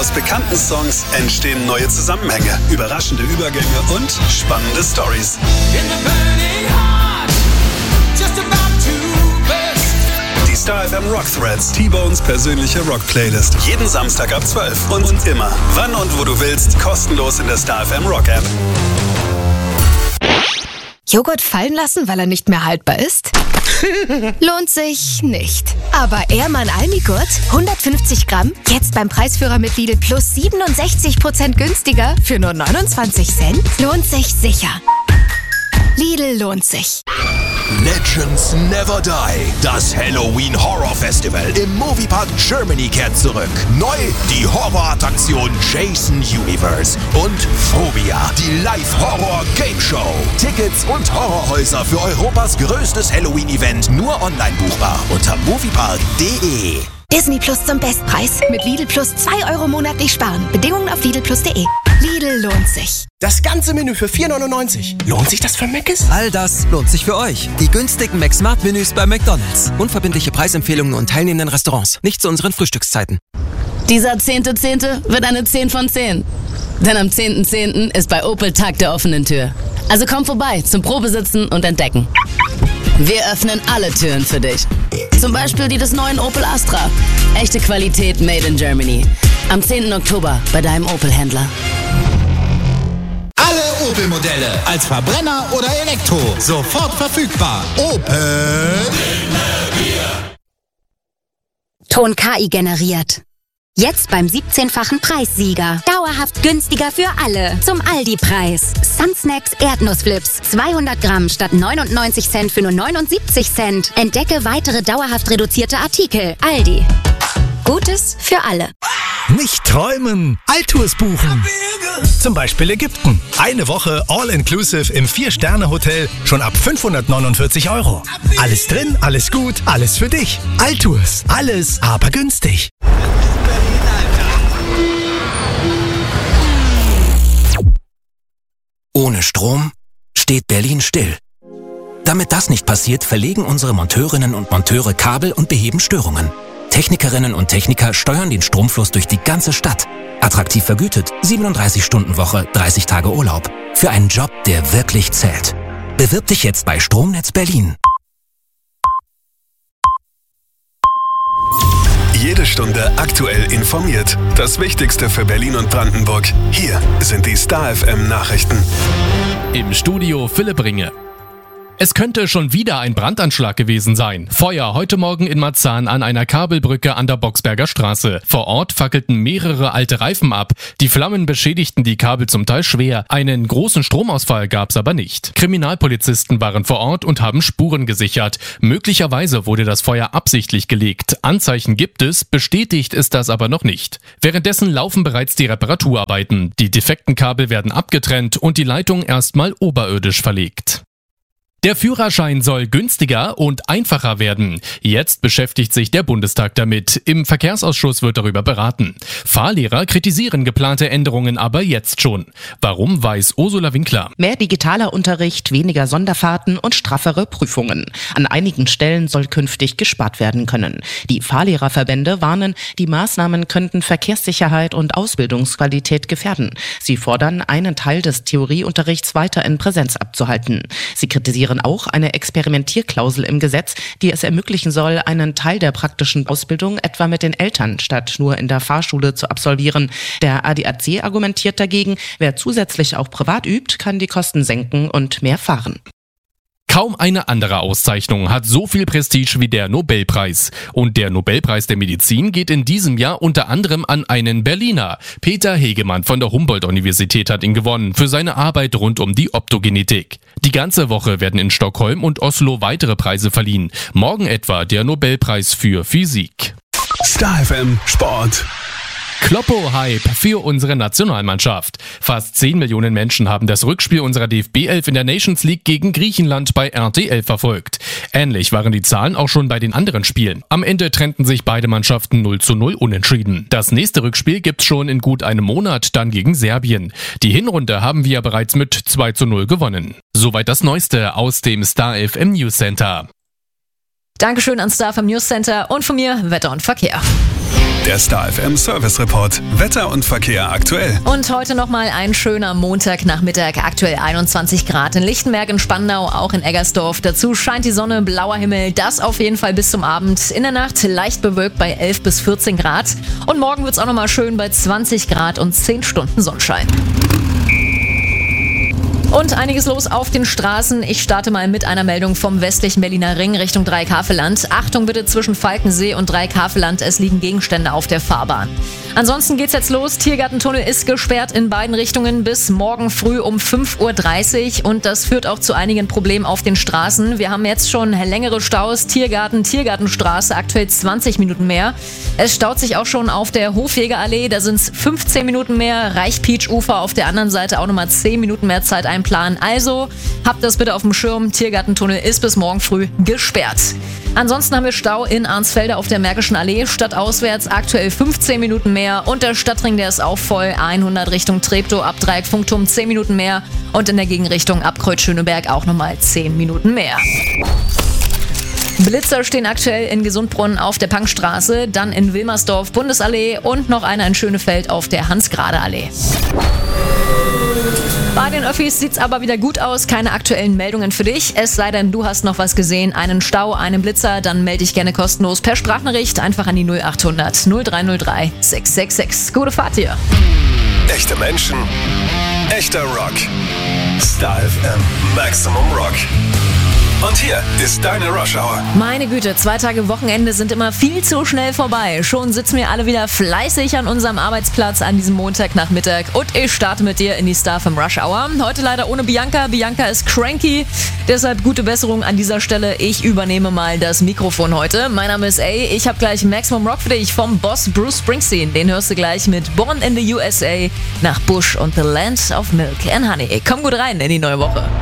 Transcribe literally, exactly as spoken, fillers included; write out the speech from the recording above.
Aus bekannten Songs entstehen neue Zusammenhänge, überraschende Übergänge und spannende Storys. Die Star F M Rock Threads, T-Bones persönliche Rock-Playlist. Jeden Samstag ab zwölf und, und immer, wann und wo du willst, kostenlos in der Star F M Rock App. Joghurt fallen lassen, weil er nicht mehr haltbar ist? Lohnt sich nicht. Aber Ehrmann Almigurt, hundertfünfzig Gramm, jetzt beim Preisführer mit Lidl Plus siebenundsechzig Prozent günstiger für nur neunundzwanzig Cent? Lohnt sich sicher. Lidl lohnt sich. Legends Never Die. Das Halloween Horror Festival im Moviepark Germany kehrt zurück. Neu die Horrorattraktion Jason Universe und Phobia, die Live-Horror-Game-Show. Tickets und Horrorhäuser für Europas größtes Halloween-Event nur online buchbar unter moviepark punkt de. Disney Plus zum Bestpreis. Mit Lidl Plus zwei Euro monatlich sparen. Bedingungen auf lidl plus punkt de. Lidl lohnt sich. Das ganze Menü für vier neunundneunzig. Lohnt sich das für Mc's? All das lohnt sich für euch. Die günstigen McSmart-Menüs bei McDonald's. Unverbindliche Preisempfehlungen und teilnehmenden Restaurants. Nicht zu unseren Frühstückszeiten. Dieser zehnte Zehnte wird eine zehn von zehn. Denn am zehnten Zehnten ist bei Opel Tag der offenen Tür. Also komm vorbei zum Probesitzen und Entdecken. Wir öffnen alle Türen für dich. Zum Beispiel die des neuen Opel Astra. Echte Qualität made in Germany. Am zehnten Oktober bei deinem Opel-Händler. Alle Opel-Modelle als Verbrenner oder Elektro. Sofort verfügbar. Opel. Ton K I generiert. Jetzt beim siebzehnfachen Preissieger. Dauerhaft günstiger für alle. Zum Aldi-Preis. Sunsnacks Erdnussflips. zweihundert Gramm statt neunundneunzig Cent für nur neunundsiebzig Cent. Entdecke weitere dauerhaft reduzierte Artikel. Aldi. Gutes für alle. Nicht träumen, Alltours buchen. Zum Beispiel Ägypten. Eine Woche All-Inclusive im Vier-Sterne-Hotel schon ab fünfhundertneunundvierzig Euro. Alles drin, alles gut, alles für dich. Alltours, alles aber günstig. Ohne Strom steht Berlin still. Damit das nicht passiert, verlegen unsere Monteurinnen und Monteure Kabel und beheben Störungen. Technikerinnen und Techniker steuern den Stromfluss durch die ganze Stadt. Attraktiv vergütet, siebenunddreißig Stunden Woche, dreißig Tage Urlaub. Für einen Job, der wirklich zählt. Bewirb dich jetzt bei Stromnetz Berlin. Jede Stunde aktuell informiert. Das Wichtigste für Berlin und Brandenburg. Hier sind die Star F M Nachrichten. Im Studio Philipp Ringe. Es könnte schon wieder ein Brandanschlag gewesen sein. Feuer heute Morgen in Marzahn an einer Kabelbrücke an der Boxberger Straße. Vor Ort fackelten mehrere alte Reifen ab. Die Flammen beschädigten die Kabel zum Teil schwer. Einen großen Stromausfall gab's aber nicht. Kriminalpolizisten waren vor Ort und haben Spuren gesichert. Möglicherweise wurde das Feuer absichtlich gelegt. Anzeichen gibt es, bestätigt ist das aber noch nicht. Währenddessen laufen bereits die Reparaturarbeiten. Die defekten Kabel werden abgetrennt und die Leitung erstmal oberirdisch verlegt. Der Führerschein soll günstiger und einfacher werden. Jetzt beschäftigt sich der Bundestag damit. Im Verkehrsausschuss wird darüber beraten. Fahrlehrer kritisieren geplante Änderungen aber jetzt schon. Warum, weiß Ursula Winkler. Mehr digitaler Unterricht, weniger Sonderfahrten und straffere Prüfungen. An einigen Stellen soll künftig gespart werden können. Die Fahrlehrerverbände warnen, die Maßnahmen könnten Verkehrssicherheit und Ausbildungsqualität gefährden. Sie fordern, einen Teil des Theorieunterrichts weiter in Präsenz abzuhalten. Sie kritisieren auch eine Experimentierklausel im Gesetz, die es ermöglichen soll, einen Teil der praktischen Ausbildung etwa mit den Eltern statt nur in der Fahrschule zu absolvieren. Der A D A C argumentiert dagegen, wer zusätzlich auch privat übt, kann die Kosten senken und mehr fahren. Kaum eine andere Auszeichnung hat so viel Prestige wie der Nobelpreis. Und der Nobelpreis der Medizin geht in diesem Jahr unter anderem an einen Berliner. Peter Hegemann von der Humboldt-Universität hat ihn gewonnen für seine Arbeit rund um die Optogenetik. Die ganze Woche werden in Stockholm und Oslo weitere Preise verliehen. Morgen etwa der Nobelpreis für Physik. Star F M Sport. Kloppo-Hype für unsere Nationalmannschaft. Fast zehn Millionen Menschen haben das Rückspiel unserer D F B elf in der Nations League gegen Griechenland bei R T L verfolgt. Ähnlich waren die Zahlen auch schon bei den anderen Spielen. Am Ende trennten sich beide Mannschaften null zu null unentschieden. Das nächste Rückspiel gibt's schon in gut einem Monat, dann gegen Serbien. Die Hinrunde haben wir bereits mit zwei zu null gewonnen. Soweit das Neueste aus dem Star F M News Center. Dankeschön an Star F M News Center und von mir Wetter und Verkehr. Der Star F M Service Report. Wetter und Verkehr aktuell. Und heute nochmal ein schöner Montagnachmittag. Aktuell einundzwanzig Grad in Lichtenberg, in Spandau, auch in Eggersdorf. Dazu scheint die Sonne, blauer Himmel. Das auf jeden Fall bis zum Abend. In der Nacht leicht bewölkt bei elf bis vierzehn Grad. Und morgen wird es auch nochmal schön bei zwanzig Grad und zehn Stunden Sonnenschein. Und einiges los auf den Straßen. Ich starte mal mit einer Meldung vom westlichen Berliner Ring Richtung Dreieck-Havelland. Achtung bitte zwischen Falkensee und Dreieck-Havelland, es liegen Gegenstände auf der Fahrbahn. Ansonsten geht's jetzt los. Tiergartentunnel ist gesperrt in beiden Richtungen bis morgen früh um fünf Uhr dreißig und das führt auch zu einigen Problemen auf den Straßen. Wir haben jetzt schon längere Staus. Tiergarten, Tiergartenstraße, aktuell zwanzig Minuten mehr. Es staut sich auch schon auf der Hofjägerallee, da sind es fünfzehn Minuten mehr. Reich-Pietsch-Ufer auf der anderen Seite auch nochmal zehn Minuten mehr Zeit einplanen. Also habt das bitte auf dem Schirm. Tiergartentunnel ist bis morgen früh gesperrt. Ansonsten haben wir Stau in Arnsfelder auf der Märkischen Allee, stadtauswärts aktuell fünfzehn Minuten mehr und der Stadtring, der ist auch voll, hundert Richtung Treptow ab Dreieck Funkturm zehn Minuten mehr und in der Gegenrichtung ab Kreuz-Schöneberg auch nochmal zehn Minuten mehr. Blitzer stehen aktuell in Gesundbrunnen auf der Pankstraße, dann in Wilmersdorf Bundesallee und noch einer in Schönefeld auf der Hans-Grade-Allee. Bei den Öffis sieht's aber wieder gut aus, keine aktuellen Meldungen für dich. Es sei denn, du hast noch was gesehen, einen Stau, einen Blitzer, dann melde dich gerne kostenlos per Sprachnachricht einfach an die null acht hundert null drei null drei sechs sechs sechs. Gute Fahrt dir. Echte Menschen, echter Rock. Star F M Maximum Rock. Und hier ist deine Rush Hour. Meine Güte, zwei Tage Wochenende sind immer viel zu schnell vorbei. Schon sitzen wir alle wieder fleißig an unserem Arbeitsplatz an diesem Montagnachmittag. Und ich starte mit dir in die Star F M Rush Hour. Heute leider ohne Bianca. Bianca ist cranky. Deshalb gute Besserung an dieser Stelle. Ich übernehme mal das Mikrofon heute. Mein Name ist A. Ich habe gleich Maximum Rock für dich vom Boss Bruce Springsteen. Den hörst du gleich mit Born in the U S A nach Bush und The Land of Milk and Honey. Komm gut rein in die neue Woche.